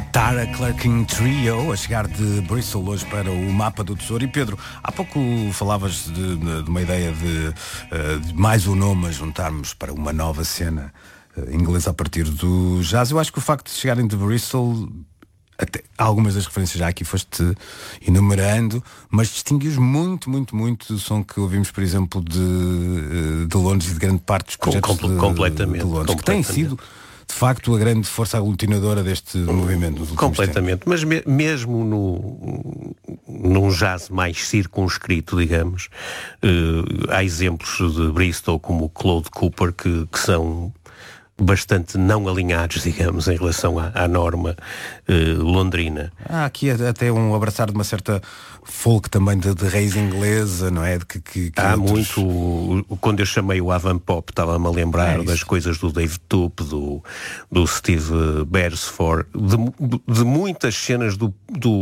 Tara Clarking Trio a chegar de Bristol hoje para o Mapa do Tesouro. E Pedro, há pouco falavas de uma ideia de mais um nome a juntarmos para uma nova cena inglesa a partir do jazz. Eu acho que o facto de chegarem de Bristol, até algumas das referências já aqui foste enumerando, mas distinguiu-os muito do som que ouvimos, por exemplo, de Londres e de grande parte dos projetos completamente, de Londres, que tem sido de facto a grande força aglutinadora deste movimento. Completamente, mas mesmo num jazz mais circunscrito, digamos, há exemplos de Bristol como o Claude Cooper que são bastante não alinhados, digamos, em relação à norma londrina. Há aqui até um abraçar de uma certa folk também de raiz inglesa, não é? Há outros... muito, quando eu chamei o Avant Pop, estava-me a lembrar das coisas do Dave Toop, do Steve Beresford, de muitas cenas do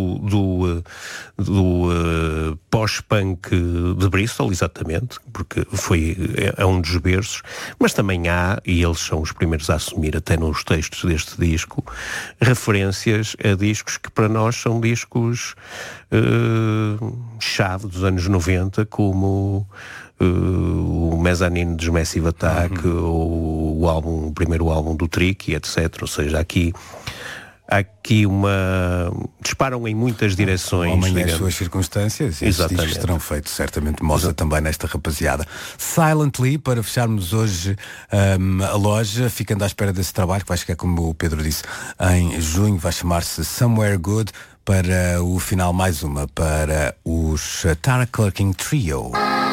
pós-punk de Bristol, exatamente, porque é um dos berços, mas também há, e eles são os primeiros a assumir até nos textos deste disco, referências a discos que para nós são discos chave dos anos 90, como o Mezzanine dos Massive Attack, ou o primeiro álbum do Trick, etc. Ou seja, aqui disparam em muitas direções. Homem as suas circunstâncias, e esses discos terão feito certamente moça também nesta rapaziada. Silently, para fecharmos hoje a loja, ficando à espera desse trabalho, que vai chegar, como o Pedro disse, em junho, vai chamar-se Somewhere Good. Para o final, mais uma para os Tara Clarking Trio.